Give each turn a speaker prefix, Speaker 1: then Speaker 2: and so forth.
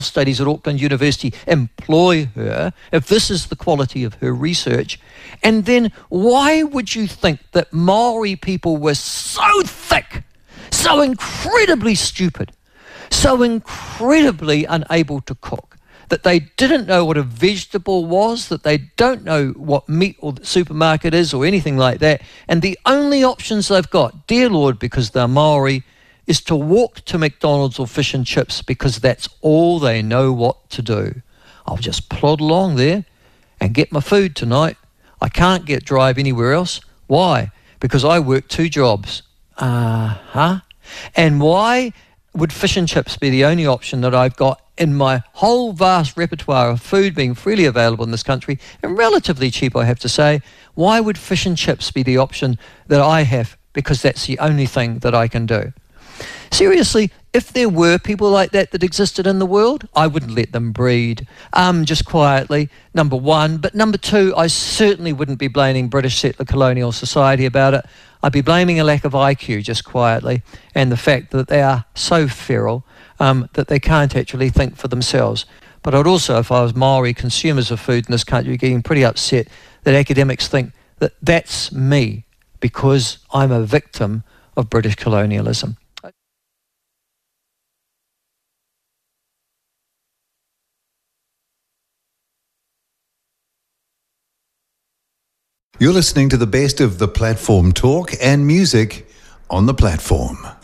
Speaker 1: studies at Auckland University employ her, if this is the quality of her research, and then why would you think that Maori people were so thick, so incredibly stupid, so incredibly unable to cook, that they didn't know what a vegetable was, that they don't know what meat or the supermarket is or anything like that, and the only options they've got, dear Lord, because they're Maori, is to walk to McDonald's or fish and chips because that's all they know what to do. I'll just plod along there and get my food tonight. I can't drive anywhere else. Why? Because I work 2 jobs. And why would fish and chips be the only option that I've got in my whole vast repertoire of food being freely available in this country and relatively cheap, I have to say? Why would fish and chips be the option that I have? Because that's the only thing that I can do. Seriously, if there were people like that existed in the world, I wouldn't let them breed, just quietly, number one. But number two, I certainly wouldn't be blaming British settler colonial society about it. I'd be blaming a lack of IQ, just quietly, and the fact that they are so feral that they can't actually think for themselves. But I'd also, if I was Maori consumers of food in this country, getting pretty upset that academics think that that's me because I'm a victim of British colonialism.
Speaker 2: You're listening to the best of the Platform talk and music on the platform.